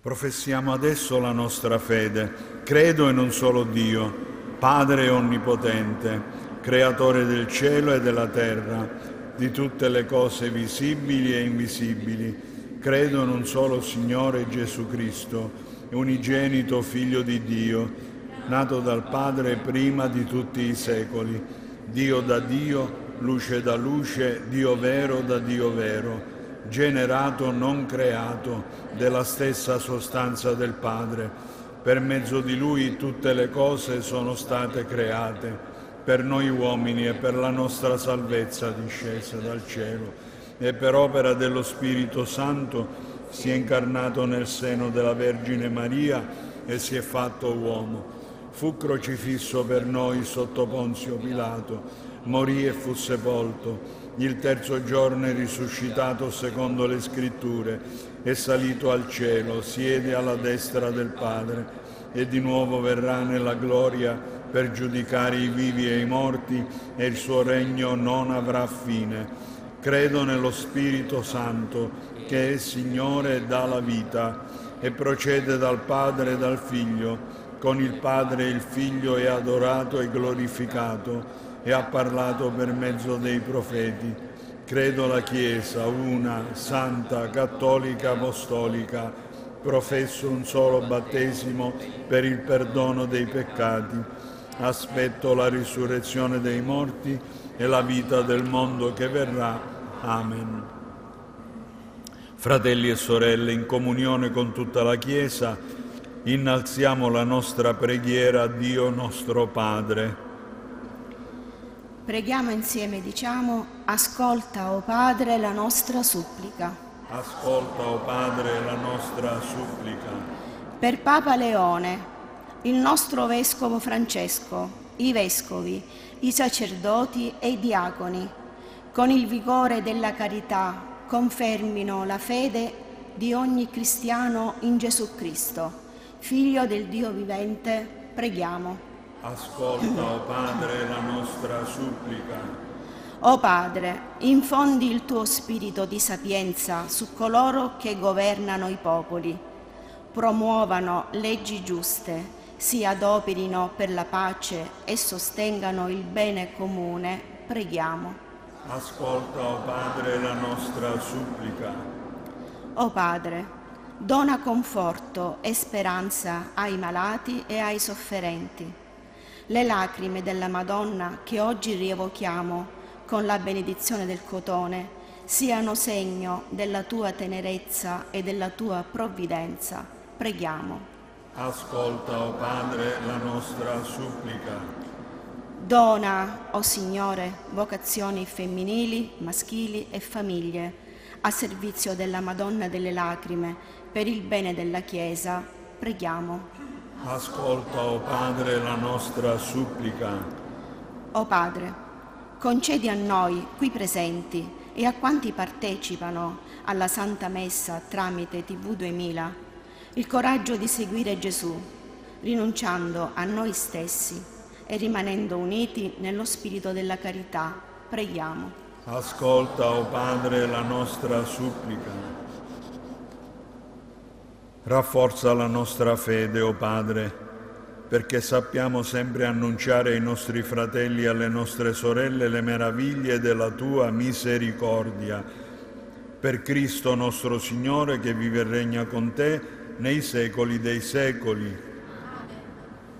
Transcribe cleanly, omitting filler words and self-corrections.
Professiamo adesso la nostra fede. Credo in un solo Dio, Padre Onnipotente, Creatore del cielo e della terra, di tutte le cose visibili e invisibili. Credo in un solo Signore Gesù Cristo, unigenito Figlio di Dio, nato dal Padre prima di tutti i secoli, Dio da Dio, luce da luce, Dio vero da Dio vero, generato, non creato, della stessa sostanza del Padre. Per mezzo di Lui tutte le cose sono state create, per noi uomini e per la nostra salvezza discesa dal cielo, e per opera dello Spirito Santo si è incarnato nel seno della Vergine Maria e si è fatto uomo. Fu crocifisso per noi sotto Ponzio Pilato, morì e fu sepolto. Il terzo giorno è risuscitato secondo le Scritture, è salito al cielo, siede alla destra del Padre e di nuovo verrà nella gloria per giudicare i vivi e i morti, e il suo regno non avrà fine. Credo nello Spirito Santo, che è Signore e dà la vita, e procede dal Padre e dal Figlio. Con il Padre e il Figlio è adorato e glorificato, e ha parlato per mezzo dei profeti. Credo la Chiesa, una, santa, cattolica, apostolica. Professo un solo battesimo per il perdono dei peccati. Aspetto la risurrezione dei morti e la vita del mondo che verrà. Amen. Fratelli e sorelle, in comunione con tutta la Chiesa, innalziamo la nostra preghiera a Dio nostro Padre. Preghiamo insieme, diciamo: ascolta, o Padre, la nostra supplica. Ascolta, o Padre, la nostra supplica. Per Papa Leone, il nostro Vescovo Francesco, i Vescovi, i sacerdoti e i diaconi, con il vigore della carità, confermino la fede di ogni cristiano in Gesù Cristo, Figlio del Dio vivente. Preghiamo. Ascolta, o Padre, la nostra supplica. O Padre, infondi il tuo spirito di sapienza su coloro che governano i popoli, promuovano leggi giuste, si adoperino per la pace e sostengano il bene comune. Preghiamo. Ascolta, o Padre, la nostra supplica. O Padre, dona conforto e speranza ai malati e ai sofferenti. Le lacrime della Madonna che oggi rievochiamo con la benedizione del cotone siano segno della tua tenerezza e della tua provvidenza. Preghiamo. Ascolta, o Padre, la nostra supplica. Dona, o Signore, vocazioni femminili, maschili e famiglie a servizio della Madonna delle Lacrime per il bene della Chiesa. Preghiamo. Ascolta, o Padre, la nostra supplica. O Padre, concedi a noi qui presenti e a quanti partecipano alla Santa Messa tramite TV 2000 il coraggio di seguire Gesù, rinunciando a noi stessi e rimanendo uniti nello spirito della carità. Preghiamo. Ascolta, o Padre, la nostra supplica. Rafforza la nostra fede, o Padre, perché sappiamo sempre annunciare ai nostri fratelli e alle nostre sorelle le meraviglie della tua misericordia. Per Cristo nostro Signore, che vive e regna con te nei secoli dei secoli.